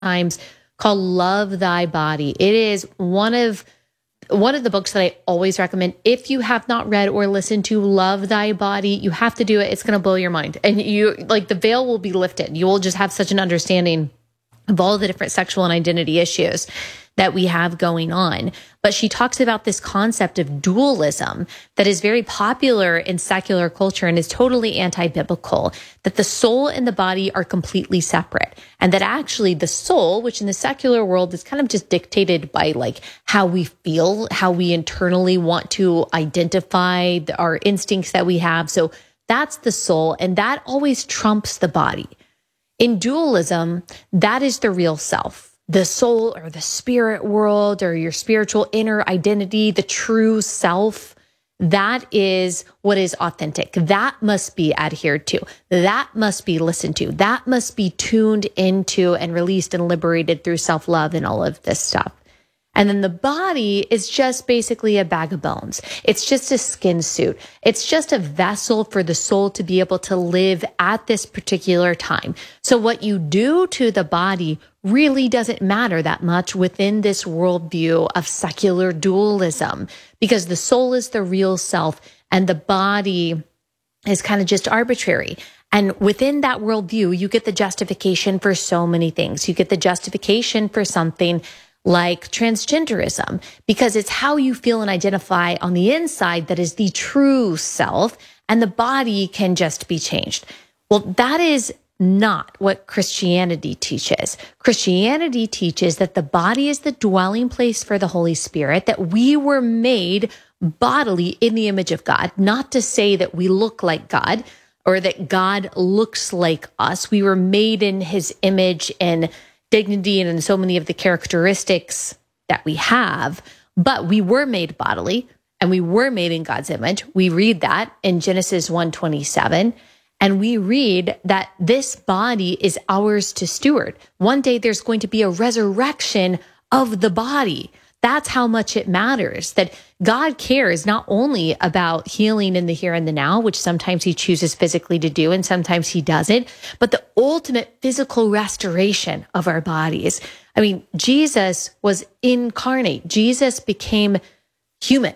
Times called Love Thy Body. It is one of the books that I always recommend. If you have not read or listened to Love Thy Body, you have to do it. It's going to blow your mind. And you like the veil will be lifted. You will just have such an understanding of all the different sexual and identity issues that we have going on. But she talks about this concept of dualism that is very popular in secular culture and is totally anti-biblical, that the soul and the body are completely separate. And that actually the soul, which in the secular world is kind of just dictated by like how we feel, how we internally want to identify our instincts that we have. So that's the soul, and that always trumps the body. In dualism, that is the real self. The soul or the spirit world or your spiritual inner identity, the true self, that is what is authentic. That must be adhered to. That must be listened to. That must be tuned into and released and liberated through self-love and all of this stuff. And then the body is just basically a bag of bones. It's just a skin suit. It's just a vessel for the soul to be able to live at this particular time. So what you do to the body really doesn't matter that much within this worldview of secular dualism, because the soul is the real self and the body is kind of just arbitrary. And within that worldview, you get the justification for so many things. You get the justification for something like transgenderism, because it's how you feel and identify on the inside that is the true self, and the body can just be changed. Well, that is not what Christianity teaches. Christianity teaches that the body is the dwelling place for the Holy Spirit, that we were made bodily in the image of God, not to say that we look like God or that God looks like us. We were made in his image and dignity and in so many of the characteristics that we have, but we were made bodily and we were made in God's image. We read that in Genesis 1:27, and we read that this body is ours to steward. One day there's going to be a resurrection of the body. That's how much it matters, that God cares not only about healing in the here and the now, which sometimes he chooses physically to do and sometimes he doesn't, but the ultimate physical restoration of our bodies. I mean, Jesus was incarnate. Jesus became human.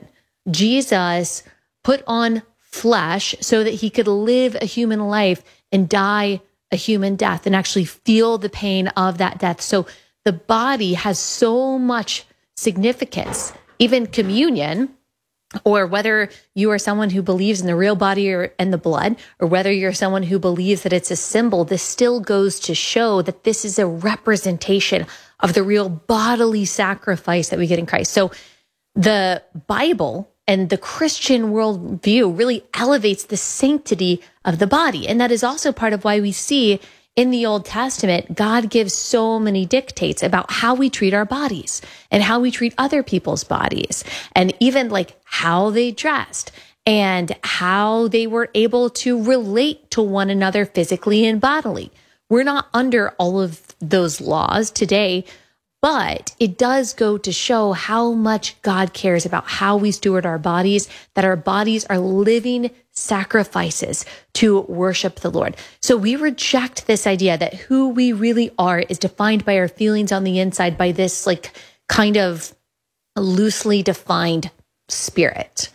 Jesus put on flesh so that he could live a human life and die a human death and actually feel the pain of that death. So the body has so much significance. Even communion, or whether you are someone who believes in the real body and the blood, or whether you're someone who believes that it's a symbol, this still goes to show that this is a representation of the real bodily sacrifice that we get in Christ. So the Bible and the Christian worldview really elevates the sanctity of the body. And that is also part of why we see in the Old Testament, God gives so many dictates about how we treat our bodies and how we treat other people's bodies, and even like how they dressed and how they were able to relate to one another physically and bodily. We're not under all of those laws today, but it does go to show how much God cares about how we steward our bodies, that our bodies are living sacrifices to worship the Lord. So we reject this idea that who we really are is defined by our feelings on the inside, by this like kind of loosely defined spirit.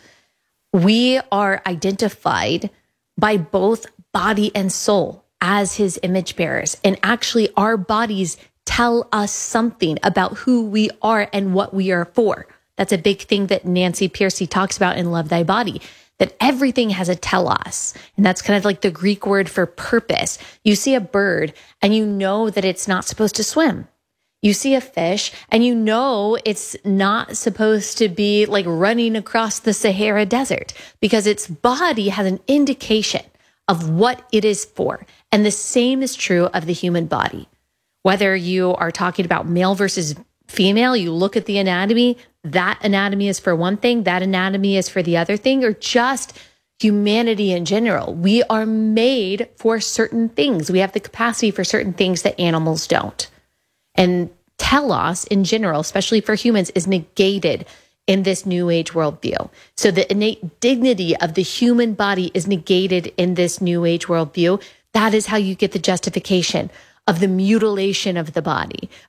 We are identified by both body and soul as his image bearers. And actually our bodies tell us something about who we are and what we are for. That's a big thing that Nancy Pearcey talks about in Love Thy Body, that everything has a telos. And that's kind of like the Greek word for purpose. You see a bird and you know that it's not supposed to swim. You see a fish and you know it's not supposed to be like running across the Sahara Desert, because its body has an indication of what it is for. And the same is true of the human body. Whether you are talking about male versus female, you look at the anatomy, that anatomy is for one thing, that anatomy is for the other thing, or just humanity in general. We are made for certain things. We have the capacity for certain things that animals don't. And telos in general, especially for humans, is negated in this new age worldview. So the innate dignity of the human body is negated in this new age worldview. That is how you get the justification of the mutilation of the body,